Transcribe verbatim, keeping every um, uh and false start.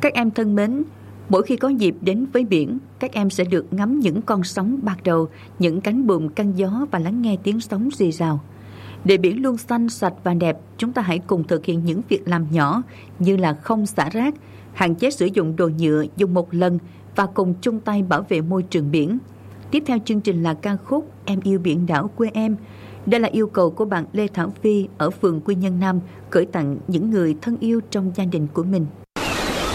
Các em thân mến, mỗi khi có dịp đến với biển, các em sẽ được ngắm những con sóng bạc đầu, những cánh buồm căng gió và lắng nghe tiếng sóng rì rào. Để biển luôn xanh, sạch và đẹp, chúng ta hãy cùng thực hiện những việc làm nhỏ như là không xả rác, hạn chế sử dụng đồ nhựa dùng một lần và cùng chung tay bảo vệ môi trường biển. Tiếp theo chương trình là ca khúc Em yêu biển đảo quê em. Đây là yêu cầu của bạn Lê Thảo Phi ở phường Quy Nhơn Nam gửi tặng những người thân yêu trong gia đình của mình.